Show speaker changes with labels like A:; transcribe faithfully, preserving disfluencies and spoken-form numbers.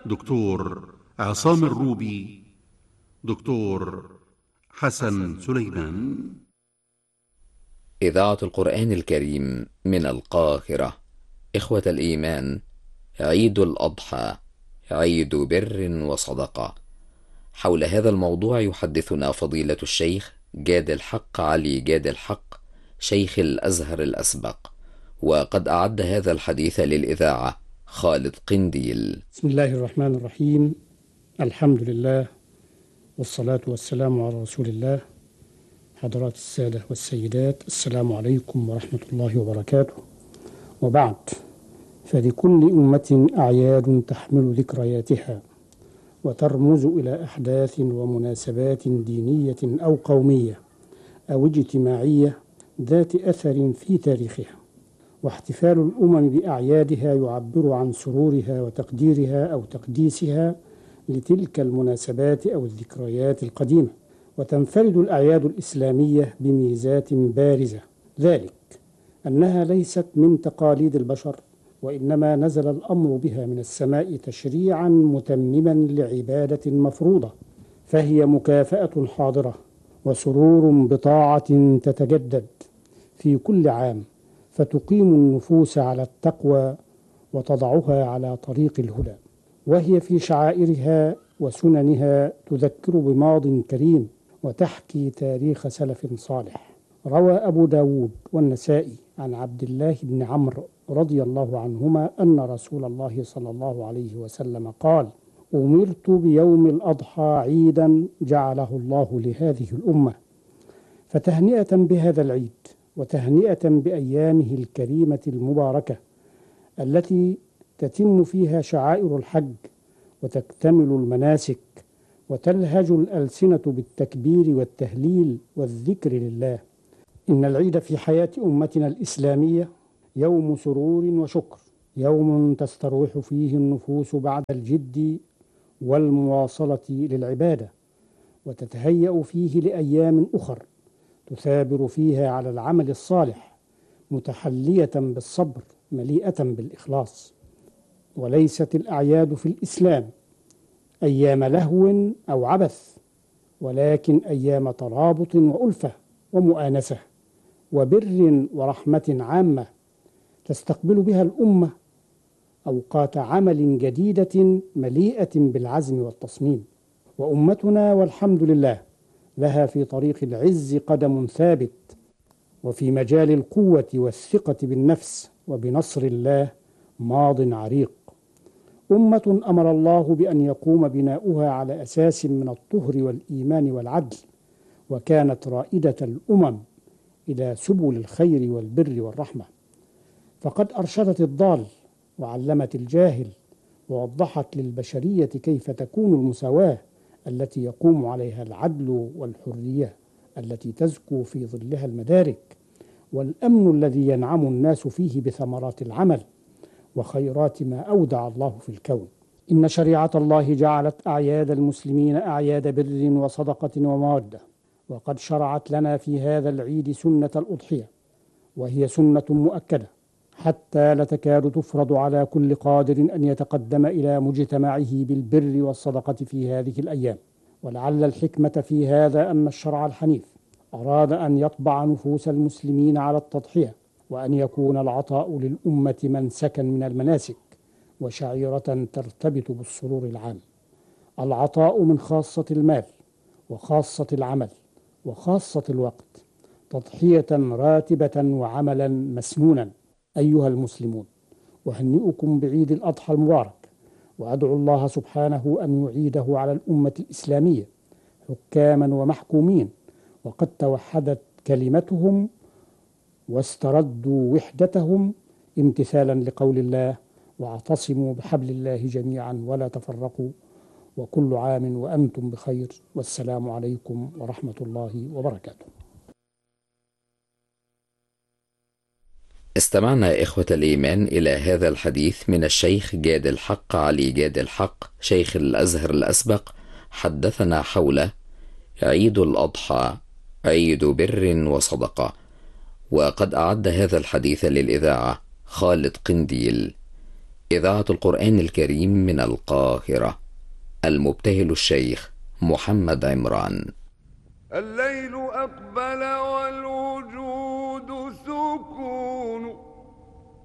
A: دكتور عصام الروبي، دكتور حسن سليمان.
B: إذاعة القرآن الكريم من القاهرة. إخوة الإيمان، عيد الأضحى عيد بر وصدقة. حول هذا الموضوع يحدثنا فضيلة الشيخ جاد الحق علي جاد الحق، شيخ الأزهر الأسبق، وقد أعد هذا الحديث للإذاعة خالد قنديل.
C: بسم الله الرحمن الرحيم. الحمد لله والصلاة والسلام على رسول الله. حضرات السادة والسيدات، السلام عليكم ورحمة الله وبركاته. وبعد، فلكل أمة أعياد تحمل ذكرياتها وترمز إلى أحداث ومناسبات دينية أو قومية أو اجتماعية ذات أثر في تاريخها، واحتفال الأمم بأعيادها يعبر عن سرورها وتقديرها أو تقديسها لتلك المناسبات أو الذكريات القديمة. وتنفرد الأعياد الإسلامية بميزات بارزة، ذلك أنها ليست من تقاليد البشر، وإنما نزل الأمر بها من السماء تشريعا متمما لعبادة مفروضة، فهي مكافأة حاضرة وسرور بطاعة تتجدد في كل عام، فتقيم النفوس على التقوى وتضعها على طريق الهدى. وهي في شعائرها وسننها تذكر بماض كريم وتحكي تاريخ سلف صالح. روى أبو داود والنسائي عن عبد الله بن عمرو رضي الله عنهما أن رسول الله صلى الله عليه وسلم قال: أمرت بيوم الأضحى عيدا جعله الله لهذه الأمة، فتهنئة بهذا العيد وتهنئة بأيامه الكريمة المباركة التي تتم فيها شعائر الحج وتكتمل المناسك وتلهج الألسنة بالتكبير والتهليل والذكر لله. إن العيد في حياة أمتنا الإسلامية يوم سرور وشكر، يوم تستروح فيه النفوس بعد الجد والمواصلة للعبادة، وتتهيأ فيه لأيام أخر تثابر فيها على العمل الصالح، متحلية بالصبر مليئة بالإخلاص. وليست الأعياد في الإسلام أيام لهو أو عبث، ولكن أيام ترابط وألفة ومؤانسة وبر ورحمة عامة تستقبل بها الأمة أوقات عمل جديدة مليئة بالعزم والتصميم. وأمتنا والحمد لله لها في طريق العز قدم ثابت، وفي مجال القوة والثقة بالنفس وبنصر الله ماض عريق. أمة أمر الله بأن يقوم بناؤها على أساس من الطهر والإيمان والعدل، وكانت رائدة الأمم إلى سبل الخير والبر والرحمة، فقد أرشدت الضال وعلمت الجاهل، ووضحت للبشرية كيف تكون المساواة التي يقوم عليها العدل والحرية التي تزكو في ظلها المدارك، والأمن الذي ينعم الناس فيه بثمرات العمل وخيرات ما أودع الله في الكون. إن شريعة الله جعلت أعياد المسلمين أعياد بر وصدقة ومودة، وقد شرعت لنا في هذا العيد سنة الأضحية، وهي سنة مؤكدة حتى لتكاد تفرض على كل قادر أن يتقدم إلى مجتمعه بالبر والصدقة في هذه الأيام. ولعل الحكمة في هذا أن الشرع الحنيف أراد أن يطبع نفوس المسلمين على التضحية، وأن يكون العطاء للأمة منسكا من المناسك وشعيرة ترتبط بالسرور العام. العطاء من خاصة المال وخاصة العمل وخاصة الوقت، تضحية راتبة وعملا مسنونا. أيها المسلمون، أهنئكم بعيد الأضحى المبارك، وأدعو الله سبحانه أن يعيده على الأمة الإسلامية حكاما ومحكومين، وقد توحدت كلمتهم واستردوا وحدتهم امتثالا لقول الله: واعتصموا بحبل الله جميعا ولا تفرقوا، وكل عام وأنتم بخير، والسلام عليكم ورحمة الله وبركاته.
B: استمعنا إخوة الإيمان إلى هذا الحديث من الشيخ جاد الحق علي جاد الحق، شيخ الأزهر الأسبق، حدثنا حول عيد الأضحى عيد بر وصدقة، وقد أعد هذا الحديث للإذاعة خالد قنديل. إذاعة القرآن الكريم من القاهرة. المبتهل الشيخ محمد عمران.
D: الليل أقبل والوجود